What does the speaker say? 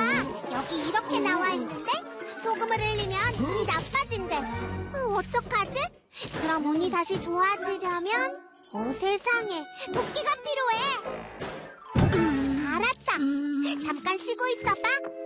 여기 이렇게 나와 있는데 소금을 흘리면 운이 나빠진대. 어떡하지? 그럼 운이 다시 좋아지려면 세상에 도끼가 필요해. 알았다. 잠깐 쉬고 있어봐.